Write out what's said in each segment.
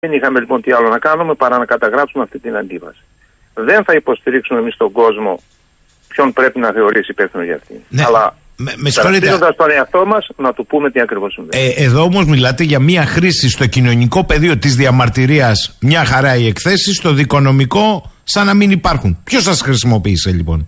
Δεν είχαμε λοιπόν τι άλλο να κάνουμε παρά να καταγράψουμε αυτή την αντίβαση. Δεν θα υποστηρίξουμε εμείς τον κόσμο ποιον πρέπει να θεωρήσει υπεύθυνο για αυτήν. Ναι. Αλλά Καταστήνοντας τον εαυτό μας να του πούμε τι ακριβώς συμβαίνει. Εδώ όμως μιλάτε για μια χρήση στο κοινωνικό πεδίο της διαμαρτυρίας, μια χαρά οι εκθέσεις, στο δικονομικό σαν να μην υπάρχουν. Ποιος σας χρησιμοποίησε λοιπόν?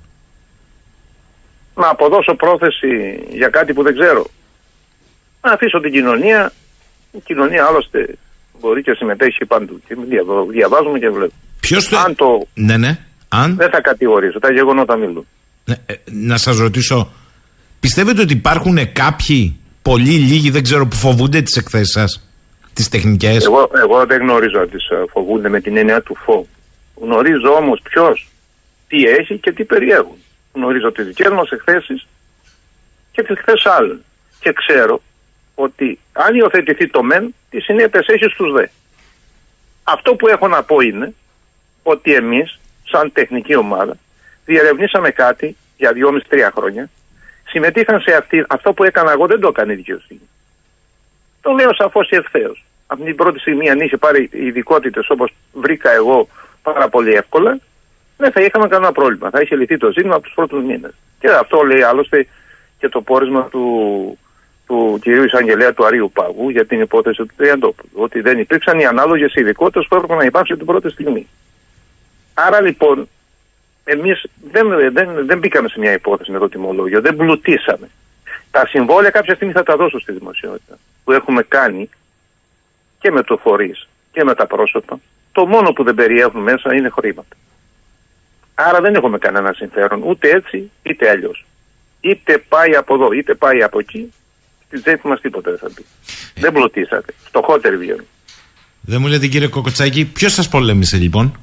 Να αποδώσω πρόθεση για κάτι που δεν ξέρω. Να αφήσω την κοινωνία. Η κοινωνία άλλωστε μπορεί και συμμετέχει παντού. Και διαβάζουμε και βλέπουμε. Ποιος το... Αν το... Ναι. Αν... Δεν θα κατηγορήσω. Τα γεγονότα μιλούν. Να σας ρωτήσω, πιστεύετε ότι υπάρχουν κάποιοι, πολλοί, λίγοι, δεν ξέρω, που φοβούνται τις εκθέσεις σας, τις τεχνικές? Εγώ δεν γνωρίζω αν τις φοβούνται με την έννοια του φόβου. Γνωρίζω όμως ποιος, τι έχει και τι περιέχουν. Γνωρίζω τις δικές μας εκθέσεις και τις εκθέσεις άλλων. Και ξέρω ότι αν υιοθετηθεί το μεν, τις συνέπειες έχει στους δε. Αυτό που έχω να πω είναι ότι εμείς, σαν τεχνική ομάδα, διερευνήσαμε κάτι για 2,5-3 χρόνια. Συμμετείχαν σε αυτό που έκανα εγώ, δεν το έκανε η δικαιοσύνη. Το λέω σαφώς και ευθέως. Από την πρώτη στιγμή, αν είχε πάρει ειδικότητες όπως βρήκα εγώ πάρα πολύ εύκολα, δεν θα είχαμε κανένα πρόβλημα. Θα είχε λυθεί το ζήτημα από τους πρώτους μήνες. Και αυτό λέει άλλωστε και το πόρισμα του κυρίου Εισαγγελέα του Αρείου Πάγου για την υπόθεση του Τριαντόπουλου. Ότι δεν υπήρξαν οι ανάλογες ειδικότητες που έπρεπε να υπάρξουν την πρώτη στιγμή. Άρα λοιπόν, εμείς δεν μπήκαμε σε μια υπόθεση με το τιμολόγιο, δεν πλουτίσαμε. Τα συμβόλαια κάποια στιγμή θα τα δώσω στη δημοσιότητα που έχουμε κάνει και με το φορείς και με τα πρόσωπα. Το μόνο που δεν περιέχουν μέσα είναι χρήματα. Άρα δεν έχουμε κανένα συμφέρον, ούτε έτσι είτε αλλιώς. Είτε πάει από εδώ είτε πάει από εκεί, στη τσέπη μας τίποτα δεν θα μπει. Δεν πλουτίσατε. Φτωχότεροι βγαίνουν. Δεν μου λέτε κύριε Κοκοτσάκη, ποιος σας πολέμησε λοιπόν?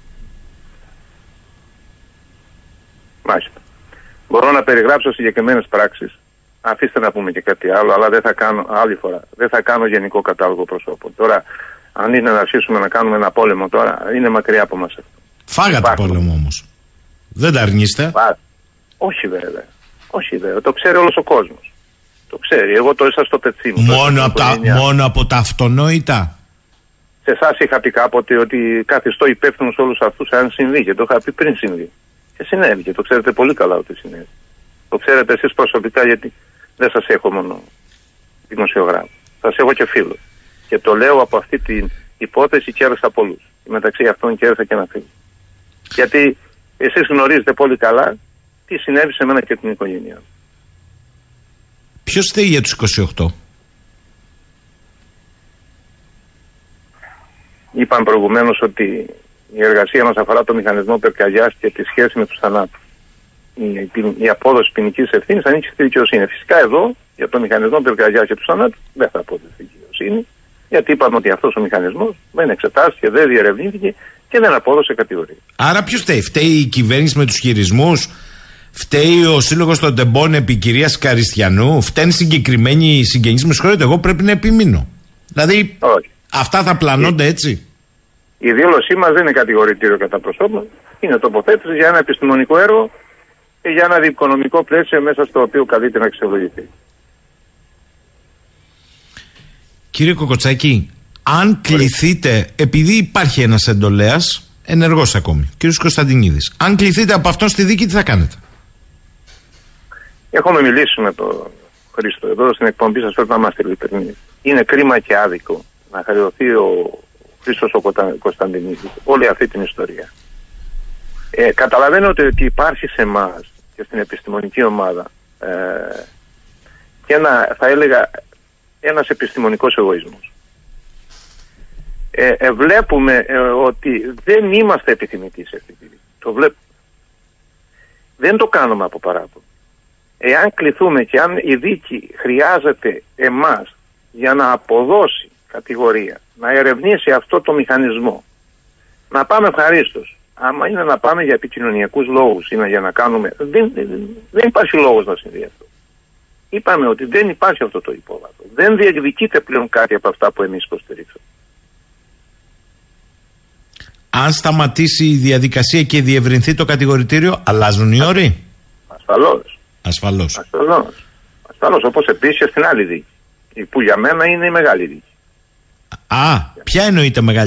Μάλιστα. Μπορώ να περιγράψω συγκεκριμένες πράξεις. Αφήστε να πούμε και κάτι άλλο, αλλά δεν θα κάνω άλλη φορά. Δεν θα κάνω γενικό κατάλογο προσώπων. Τώρα, αν είναι να αρχίσουμε να κάνουμε ένα πόλεμο τώρα, είναι μακριά από μας αυτό. Φάγατε πόλεμο όμως. Δεν τα αρνείστε? Όχι βέβαια. Όχι βέβαια. Το ξέρει όλος ο κόσμος. Το ξέρει. Εγώ το ίσα στο πετσί μου. Μόνο από τα αυτονόητα? Σε εσάς είχα πει κάποτε ότι καθιστώ υπεύθυνους όλους αυτούς αν συμβεί. Και το είχα πει πριν συμβεί. Και συνέβη. Και το ξέρετε πολύ καλά ότι συνέβη. Το ξέρετε εσείς προσωπικά, γιατί δεν σας έχω μόνο δημοσιογράφο. Σας έχω και φίλο. Και το λέω από αυτή την υπόθεση και έδωσα πολλούς. Μεταξύ αυτών και έδωσα και ένα φίλο. Γιατί εσείς γνωρίζετε πολύ καλά τι συνέβη σε μένα και την οικογένειά. Ποιος φταίει για τους 28? Είπαν προηγουμένως ότι η εργασία μας αφορά το μηχανισμό πυρκαγιάς και τη σχέση με τους θανάτους. Η απόδοση ποινικής ευθύνης ανήκει στη δικαιοσύνη. Φυσικά εδώ για το μηχανισμό πυρκαγιάς και τους θανάτους δεν θα αποδοθεί δικαιοσύνη, γιατί είπαμε ότι αυτός ο μηχανισμός δεν εξετάστηκε, δεν διερευνήθηκε και δεν απόδωσε κατηγορία. Άρα ποιος φταίει? Φταίει η κυβέρνηση με τους χειρισμούς? Φταίει ο σύλλογος των τεμπών επί κυρίας Καριστιανού? Φταίνουν συγκεκριμένοι συγγενείς? Με συγχωρείτε, εγώ πρέπει να επιμείνω. Δηλαδή, όχι. Αυτά θα πλανώνται έτσι? Η δήλωσή μας δεν είναι κατηγορητήριο κατά προσώπων. Είναι τοποθέτηση για ένα επιστημονικό έργο και για ένα δικονομικό πλαίσιο μέσα στο οποίο καλείται να αξιολογηθεί. Κύριε Κοκοτσάκη, αν κληθείτε, επειδή υπάρχει ένας εντολέας, ενεργός ακόμη, κύριος Κωνσταντινίδης, αν κληθείτε από αυτόν στη δίκη, τι θα κάνετε? Έχουμε μιλήσει με τον Χρήστο εδώ στην εκπομπή σας, πρέπει να είμαστε ειλικρινείς. Είναι κρίμα και άδικο να χρεωθεί ο Χρήστος ο Κωνσταντινίδης όλη αυτή την ιστορία. Καταλαβαίνω ότι υπάρχει σε εμάς και στην επιστημονική ομάδα και θα έλεγα ένας επιστημονικός εγωισμός. Βλέπουμε ότι δεν είμαστε επιθυμητοί σε αυτή τη δίκη. Το βλέπουμε. Δεν το κάνουμε από παράπονο. Εάν κληθούμε και αν η δίκη χρειάζεται εμάς για να αποδώσει κατηγορία, να ερευνήσει αυτό το μηχανισμό, να πάμε ευχαρίστως. Άμα είναι να πάμε για επικοινωνιακούς λόγους ή για να κάνουμε, δεν υπάρχει λόγος να συμβεί αυτό. Είπαμε ότι δεν υπάρχει αυτό το υπόβαθρο. Δεν διεκδικείται πλέον κάτι από αυτά που εμείς υποστηρίξαμε. Αν σταματήσει η διαδικασία και διευρυνθεί το κατηγορητήριο, αλλάζουν οι όροι? Ασφαλώς. Όπως επίσης και στην άλλη δίκη. Που για μένα είναι η μεγάλη δίκη. Ποια εννοείται μεγάλη?